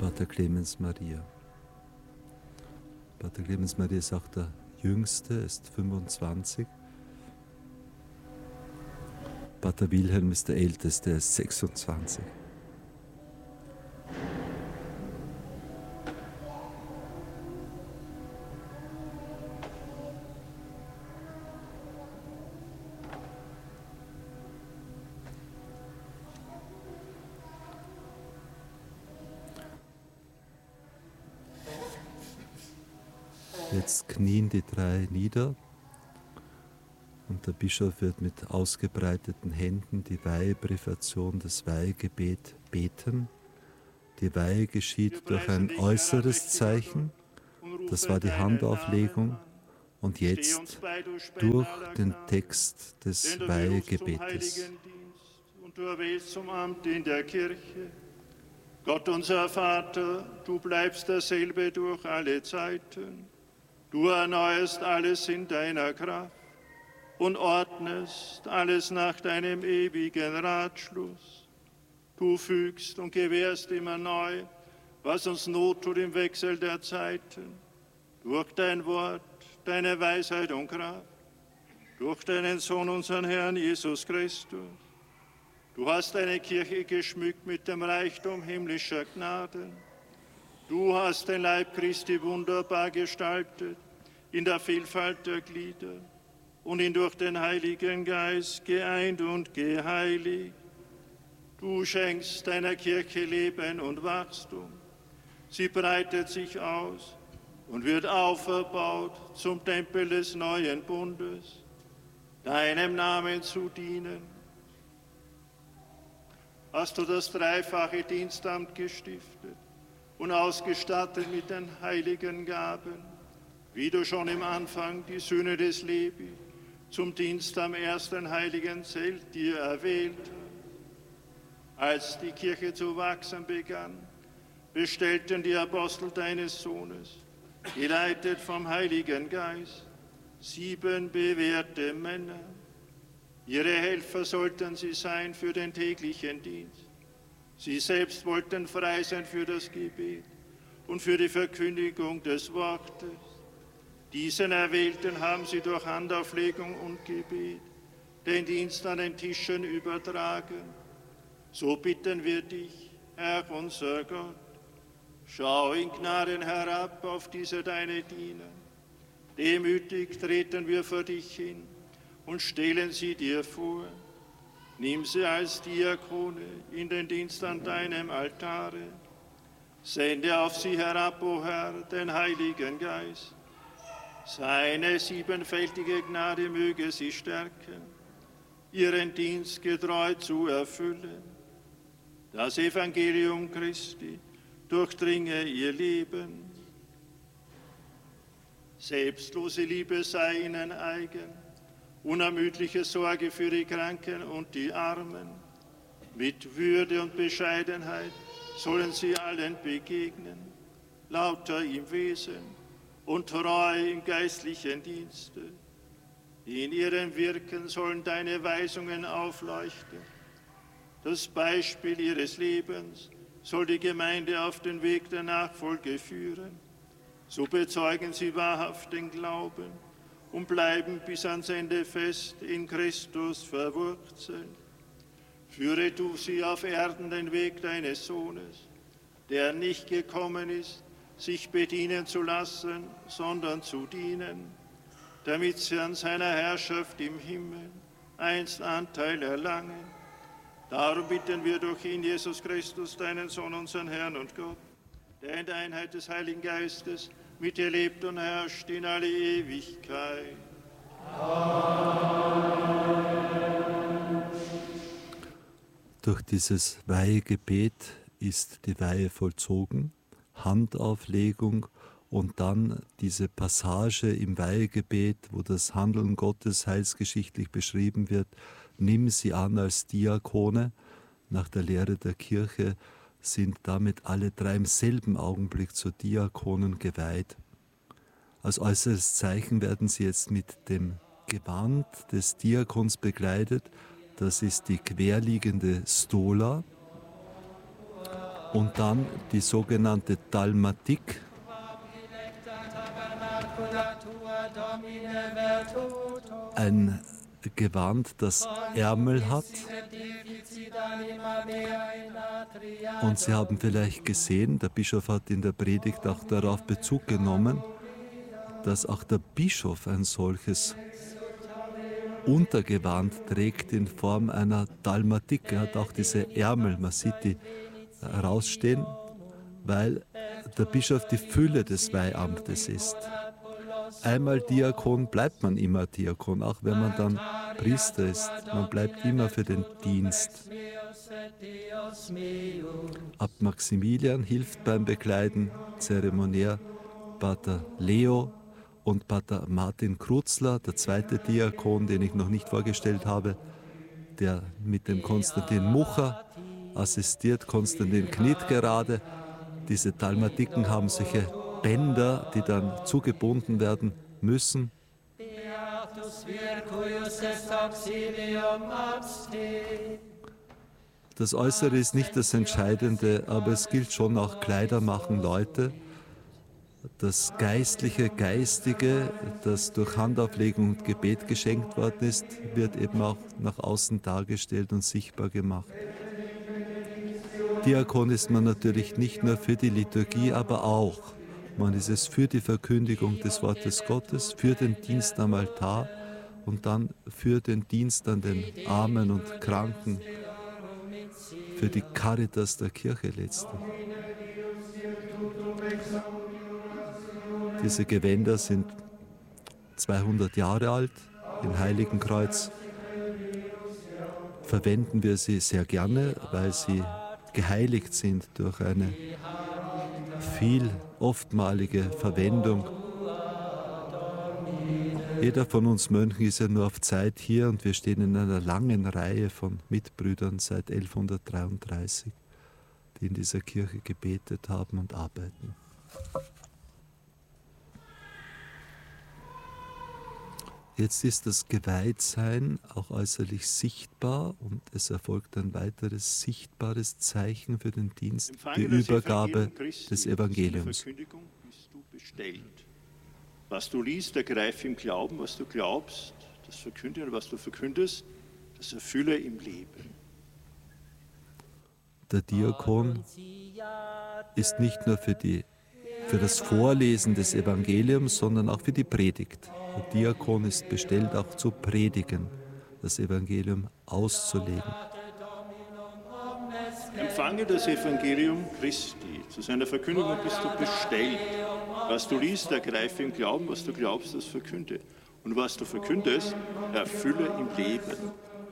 Pater Clemens Maria. Pater Clemens Maria ist auch der Jüngste, ist 25. Pater Wilhelm ist der Älteste, er ist 26. Jetzt knien die drei nieder und der Bischof wird mit ausgebreiteten Händen die Weihepräfation, das Weihgebet beten. Die Weihe geschieht durch ein äußeres Zeichen, das war die Handauflegung, und jetzt durch den Text des Weihegebetes. Und du erwählst zum Amt in der Kirche. Gott unser Vater, du bleibst derselbe durch alle Zeiten. Du erneuerst alles in deiner Kraft und ordnest alles nach deinem ewigen Ratschluss. Du fügst und gewährst immer neu, was uns Not tut im Wechsel der Zeiten. Durch dein Wort, deine Weisheit und Kraft, durch deinen Sohn, unseren Herrn Jesus Christus. Du hast deine Kirche geschmückt mit dem Reichtum himmlischer Gnaden. Du hast den Leib Christi wunderbar gestaltet in der Vielfalt der Glieder und ihn durch den Heiligen Geist geeint und geheiligt. Du schenkst deiner Kirche Leben und Wachstum. Sie breitet sich aus und wird auferbaut zum Tempel des neuen Bundes, deinem Namen zu dienen. Hast du das dreifache Dienstamt gestiftet und ausgestattet mit den heiligen Gaben, wie du schon im Anfang die Söhne des Levi zum Dienst am ersten heiligen Zelt dir erwählt hast. Als die Kirche zu wachsen begann, bestellten die Apostel deines Sohnes, geleitet vom Heiligen Geist, 7 bewährte Männer. Ihre Helfer sollten sie sein für den täglichen Dienst. Sie selbst wollten frei sein für das Gebet und für die Verkündigung des Wortes. Diesen Erwählten haben sie durch Handauflegung und Gebet den Dienst an den Tischen übertragen. So bitten wir dich, Herr unser Gott, schau in Gnaden herab auf diese deine Diener. Demütig treten wir vor dich hin und stellen sie dir vor. Nimm sie als Diakone in den Dienst an deinem Altare. Sende auf sie herab, o Herr, den Heiligen Geist. Seine 7-fältige Gnade möge sie stärken, ihren Dienst getreu zu erfüllen. Das Evangelium Christi durchdringe ihr Leben. Selbstlose Liebe sei ihnen eigen, unermüdliche Sorge für die Kranken und die Armen. Mit Würde und Bescheidenheit sollen sie allen begegnen, lauter im Wesen und treu im geistlichen Dienste. In ihrem Wirken sollen deine Weisungen aufleuchten. Das Beispiel ihres Lebens soll die Gemeinde auf den Weg der Nachfolge führen. So bezeugen sie wahrhaft den Glauben und bleiben bis ans Ende fest in Christus verwurzelt. Führe du sie auf Erden den Weg deines Sohnes, der nicht gekommen ist, sich bedienen zu lassen, sondern zu dienen, damit sie an seiner Herrschaft im Himmel einst Anteil erlangen. Darum bitten wir durch ihn, Jesus Christus, deinen Sohn, unseren Herrn und Gott, der in der Einheit des Heiligen Geistes mit dir lebt und herrscht in alle Ewigkeit. Amen. Durch dieses Weihegebet ist die Weihe vollzogen, Handauflegung und dann diese Passage im Weihegebet, wo das Handeln Gottes heilsgeschichtlich beschrieben wird: Nimm sie an als Diakone. Nach der Lehre der Kirche sind damit alle drei im selben Augenblick zu Diakonen geweiht. Als äußeres Zeichen werden sie jetzt mit dem Gewand des Diakons bekleidet. Das ist die querliegende Stola. Und dann die sogenannte Dalmatik. Ein Gewand, das Ärmel hat. Und Sie haben vielleicht gesehen, der Bischof hat in der Predigt auch darauf Bezug genommen, dass auch der Bischof ein solches Untergewand trägt in Form einer Dalmatik. Er hat auch diese Ärmel, man sieht die herausstehen, weil der Bischof die Fülle des Weihamtes ist. Einmal Diakon bleibt man immer Diakon, auch wenn man dann Priester ist. Man bleibt immer für den Dienst. Abt Maximilian hilft beim Bekleiden, zeremoniär Pater Leo und Pater Martin Krutzler, der zweite Diakon, den ich noch nicht vorgestellt habe, der mit dem Konstantin Mucha assistiert. Konstantin kniet gerade. Diese Dalmatiken haben solche Bänder, die dann zugebunden werden müssen. Das Äußere ist nicht das Entscheidende, aber es gilt schon auch, Kleider machen Leute. Das Geistliche, Geistige, das durch Handauflegung und Gebet geschenkt worden ist, wird eben auch nach außen dargestellt und sichtbar gemacht. Diakon ist man natürlich nicht nur für die Liturgie, aber auch. Man ist es für die Verkündigung des Wortes Gottes, für den Dienst am Altar und dann für den Dienst an den Armen und Kranken, für die Caritas der Kirche letztlich. Diese Gewänder sind 200 Jahre alt. In Heiligenkreuz verwenden wir sie sehr gerne, weil sie geheiligt sind durch eine oftmalige Verwendung. Jeder von uns Mönchen ist ja nur auf Zeit hier und wir stehen in einer langen Reihe von Mitbrüdern seit 1133, die in dieser Kirche gebetet haben und arbeiten. Jetzt ist das Geweihtsein auch äußerlich sichtbar und es erfolgt ein weiteres sichtbares Zeichen für den Dienst, die Übergabe des Evangeliums. Verkündigung bist du bestellt. Was du liest, ergreife im Glauben, was du glaubst, das verkünde, und was du verkündest, das erfülle im Leben. Der Diakon ist nicht nur für das Vorlesen des Evangeliums, sondern auch für die Predigt. Der Diakon ist bestellt, auch zu predigen, das Evangelium auszulegen. Empfange das Evangelium Christi. Zu seiner Verkündigung bist du bestellt. Was du liest, ergreife im Glauben, was du glaubst, das verkünde. Und was du verkündest, erfülle im Leben.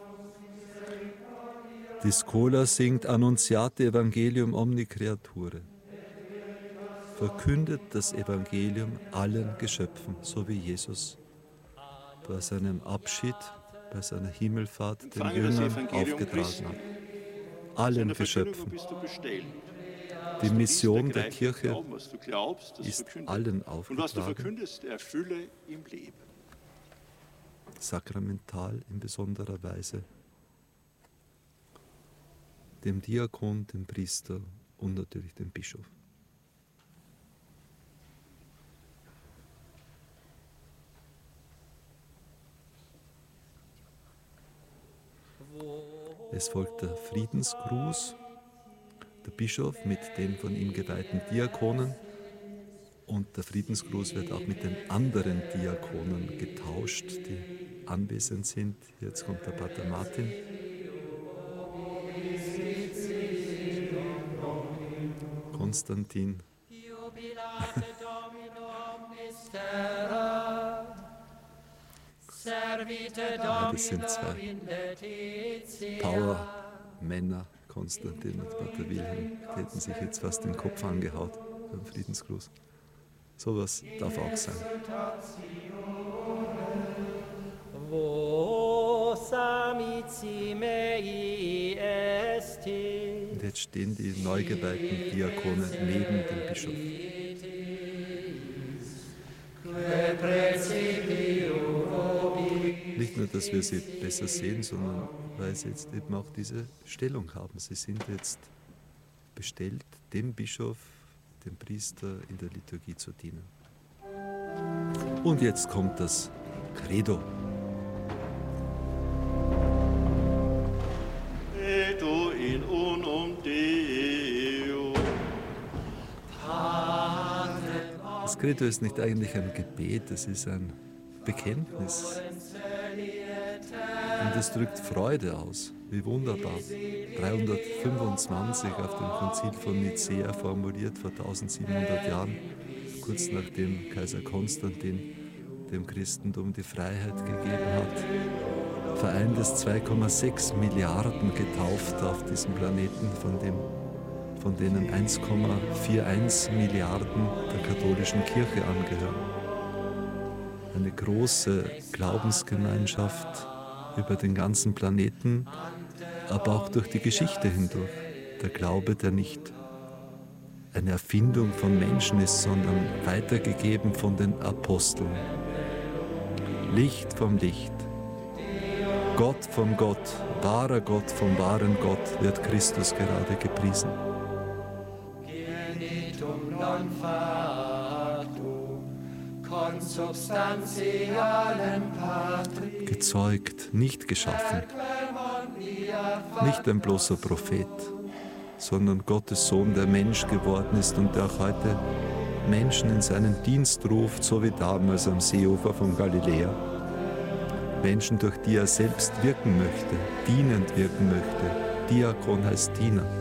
Die Schola singt Annunziate Evangelium omni creature. Verkündet das Evangelium allen Geschöpfen, so wie Jesus bei seinem Abschied, bei seiner Himmelfahrt den Jüngern aufgetragen hat. Allen Geschöpfen. Die Mission der Kirche ist allen aufgetragen. Und was du verkündest, erfülle im Leben. Sakramental in besonderer Weise. Dem Diakon, dem Priester und natürlich dem Bischof. Es folgt der Friedensgruß, der Bischof mit den von ihm geweihten Diakonen, und der Friedensgruß wird auch mit den anderen Diakonen getauscht, die anwesend sind. Jetzt kommt der Pater Martin. Konstantin. Ja, das sind zwei Power-Männer, Konstantin und Pater Wilhelm. Die hätten sich jetzt fast den Kopf angehaut beim Friedensgruß. Sowas darf auch sein. Und jetzt stehen die neu geweihten Diakone neben dem Bischof. Nicht nur, dass wir sie besser sehen, sondern weil sie jetzt eben auch diese Stellung haben. Sie sind jetzt bestellt, dem Bischof, dem Priester in der Liturgie zu dienen. Und jetzt kommt das Credo. Credo in unum Deo. Das Credo ist nicht eigentlich ein Gebet, es ist ein Bekenntnis. Und es drückt Freude aus. Wie wunderbar. 325 auf dem Konzil von Nicäa formuliert, vor 1700 Jahren, kurz nachdem Kaiser Konstantin dem Christentum die Freiheit gegeben hat. Vereint es 2,6 Milliarden getauft auf diesem Planeten, von denen 1,41 Milliarden der katholischen Kirche angehören. Eine große Glaubensgemeinschaft über den ganzen Planeten, aber auch durch die Geschichte hindurch. Der Glaube, der nicht eine Erfindung von Menschen ist, sondern weitergegeben von den Aposteln. Licht vom Licht, Gott vom Gott, wahrer Gott vom wahren Gott wird Christus gerade gepriesen. Genitum non factum, consubstantialem Patri. Gezeugt, nicht geschaffen, nicht ein bloßer Prophet, sondern Gottes Sohn, der Mensch geworden ist und der auch heute Menschen in seinen Dienst ruft, so wie damals am Seeufer von Galiläa. Menschen, durch die er selbst wirken möchte, dienend wirken möchte. Diakon heißt Diener.